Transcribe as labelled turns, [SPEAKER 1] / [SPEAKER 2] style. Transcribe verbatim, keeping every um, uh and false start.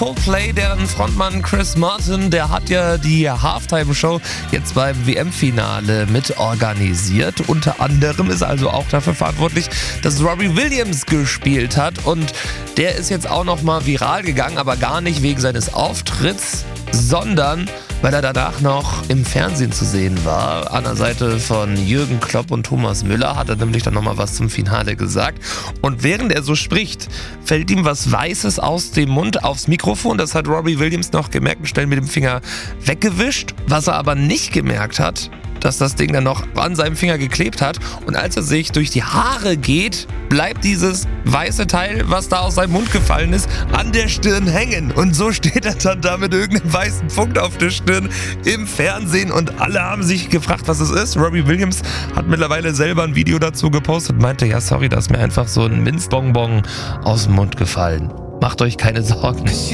[SPEAKER 1] Coldplay, deren Frontmann Chris Martin, der hat ja die Halftime-Show jetzt beim W M-Finale mit organisiert. Unter anderem ist also auch dafür verantwortlich, dass Robbie Williams gespielt hat. Und der ist jetzt auch nochmal viral gegangen, aber gar nicht wegen seines Auftritts, sondern weil er danach noch im Fernsehen zu sehen war. An der Seite von Jürgen Klopp und Thomas Müller hat er nämlich dann nochmal was zum Finale gesagt. Und während er so spricht, fällt ihm was Weißes aus dem Mund aufs Mikrofon. Das hat Robbie Williams noch gemerkt und schnell mit dem Finger weggewischt. Was er aber nicht gemerkt hat, dass das Ding dann noch an seinem Finger geklebt hat. Und als er sich durch die Haare geht, bleibt dieses weiße Teil, was da aus seinem Mund gefallen ist, an der Stirn hängen. Und so steht er dann da mit irgendeinem weißen Punkt auf der Stirn im Fernsehen. Und alle haben sich gefragt, was es ist. Robbie Williams hat mittlerweile selber ein Video dazu gepostet und meinte, ja sorry, da ist mir einfach so ein Minzbonbon aus dem Mund gefallen. Macht euch keine Sorgen.